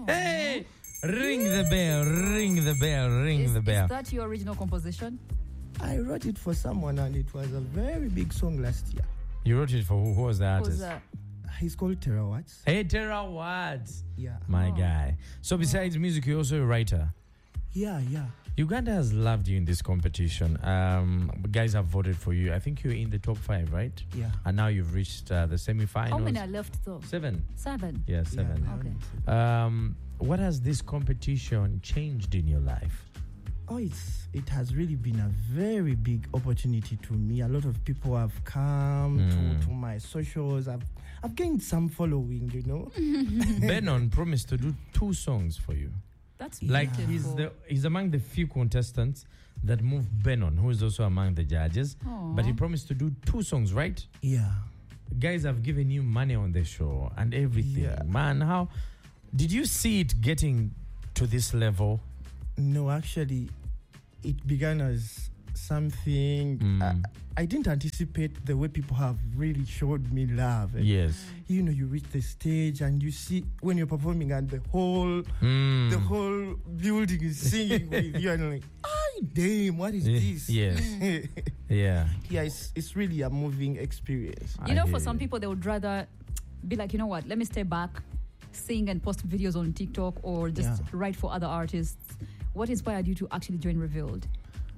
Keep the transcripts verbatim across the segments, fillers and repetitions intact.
Hey! Ring the bell, ring the bell, ring Is, the bell. is that your original composition? I wrote it for someone, and it was a very big song last year. You wrote it for who? Who was the Who's artist? that? He's called Terra Watts. Hey, Terra Watts. Yeah. My Oh. guy. So besides music, you're also a writer. Yeah, yeah. Uganda has loved you in this competition. Um, guys have voted for you. I think you're in the top five, right? Yeah. And now you've reached uh, the semi-finals. How many are left though? Seven. Seven. Yeah, seven. Yeah, Okay. Um, what has this competition changed in your life? Oh, it's it has really been a very big opportunity to me. A lot of people have come Mm. to, to my socials. I've I've gained some following, you know. Benon promised to do two songs for you. That's Like beautiful. he's the he's among the few contestants that moved Benon, who is also among the judges. Aw. But he promised to do two songs, right? Yeah. Guys have given you money on the show and everything. Yeah. Man, how did you see it getting to this level? No, actually, it began as something. Mm. I, I didn't anticipate the way people have really showed me love. And, Yes. you know, you reach the stage and you see when you're performing, and the whole Mm. the whole building is singing with you, and you're like, "Ay, damn, what is Yeah, this?" yes. Yeah. Yeah, it's it's really a moving experience. You I know, hear for some you. people, they would rather be like, you know what, let me stay back, sing and post videos on TikTok, or just Yeah. write for other artists. What inspired you to actually join Revealed?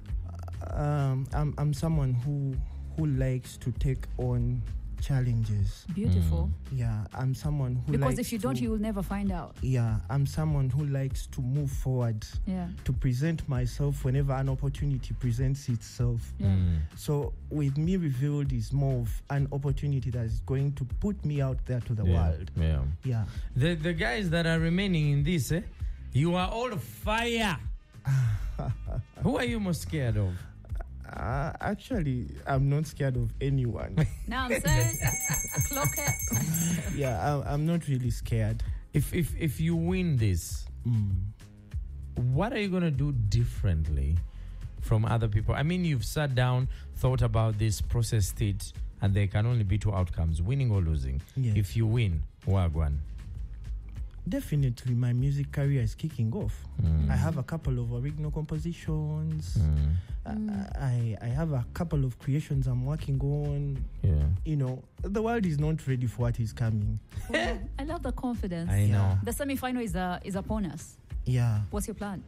Um, I'm I'm someone who who likes to take on challenges. Beautiful. Yeah, I'm someone who Because likes if you don't, to- you will never find out. Yeah, I'm someone who likes to move forward, Yeah. to present myself whenever an opportunity presents itself. Yeah. Mm. So with me, Revealed is more of an opportunity that is going to put me out there to the Yeah. world. Yeah. Yeah. The the guys that are remaining in this, eh? You are all fire. Who are you most scared of? Uh, actually, I'm not scared of anyone. Now I'm saying, clock it. yeah, I, I'm not really scared. If if if you win this, Mm. what are you gonna do differently from other people? I mean, you've sat down, thought about this, processed it, and there can only be two outcomes: winning or losing. Yes. If you win, wagwan. Definitely, my music career is kicking off. Mm. I have a couple of original compositions. Mm. I, I I have a couple of creations I'm working on. Yeah. You know, the world is not ready for what is coming. Wow. I love the confidence. I know. The semi-final is uh, is upon us. Yeah, What's your plan?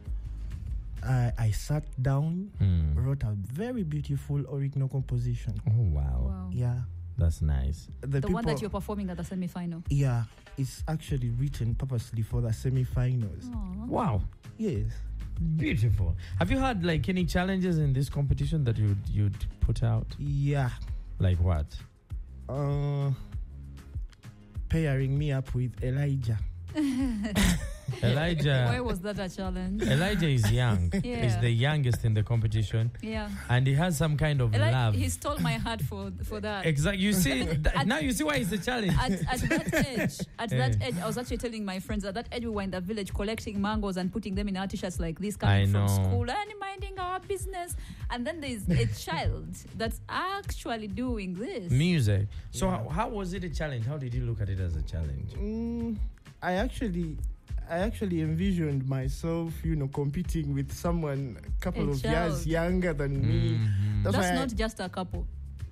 I I sat down, Mm. wrote a very beautiful original composition. Oh wow. Wow. Yeah, That's nice. the, The one that you're performing at the semi-final. Yeah, it's actually written purposely for the semi-finals. Aw. Wow. Yes. Beautiful. Have you had like any challenges in this competition that you'd you'd put out? Yeah. Like what? Uh, pairing me up with Elijah. Why Elijah was that a challenge? Elijah is young. Yeah. He's the youngest in the competition, Yeah. and he has some kind of Like, love. he stole my heart for for that. Exactly. You see, th- now you see why it's a challenge. At, at that age, at that Eh. age, I was actually telling my friends at that age we were in the village collecting mangoes and putting them in our t-shirts like this, I coming know. from school and minding our business. And then there's a child that's actually doing this. Music. So Yeah. how, how was it a challenge? How did you look at it as a challenge? Mm, I actually, I actually envisioned myself, you know, competing with someone a couple A of child. years younger than me. Mhm. That's That's why I- not just a couple.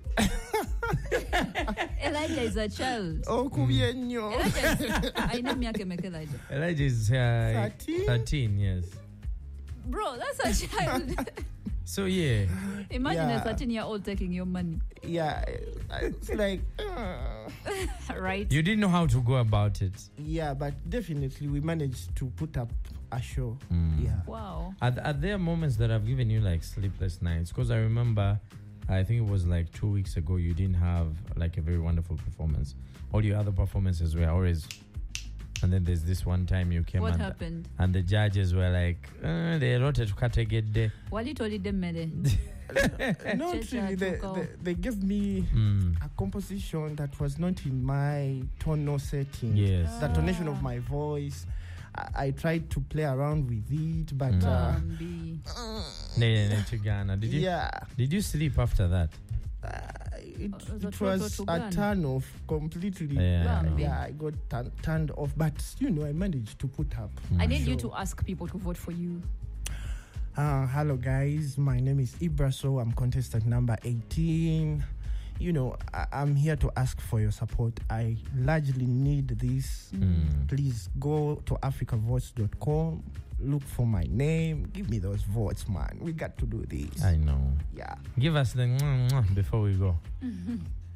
Elijah is a child. Oh, kubienyo. Elijah is, I know myake make Elijah. Elijah is uh, thirteen? thirteen, yes. Bro, that's a child. So yeah. Imagine Yeah. a thirteen year old taking your money. Yeah, it's like, uh, Right? You didn't know how to go about it. yeah, but definitely we managed to put up a show. Mm. Yeah. Wow. Are, th- are there moments that have given you like sleepless nights? Because I remember, I think it was like two weeks ago, you didn't have like a very wonderful performance. All your other performances were always, and then there's this one time you came What and, happened? and the judges were like, uh, they wrote it to get there. Walitolidde mmere. Not Church really. They, Atuko. they, they gave me Mm. a composition that was not in my tonal setting. Yes. The tonation of my voice. I, I tried to play around with it, but Mm. uh, Bambi. Ne- ne- ne- to Ghana. Did you yeah, did you sleep after that? Uh, it, Uh, the it was Toto a gun. turn off completely. Yeah, I know. yeah, I got turn, turned off, but you know, I managed to put up. I need you So- to ask people to vote for you. Uh, hello, guys. My name is Ibraso. I'm contestant number eighteen. You know, I- I'm here to ask for your support. I largely need this. Mm. Please go to africa votes dot com. Look for my name. Give me those votes, man. We got to do this. I know. yeah. Give us the mwah, mwah before we go.